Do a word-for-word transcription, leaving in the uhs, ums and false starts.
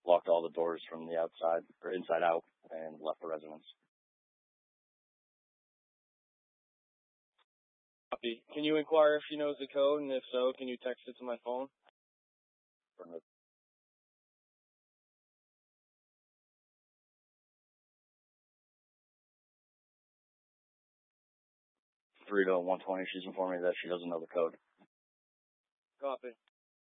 locked all the doors from the outside or inside out and left the residence. Copy. Can you inquire if she knows the code, and if so, can you text it to my phone? three to one twenty, she's informed me that she doesn't know the code. Copy.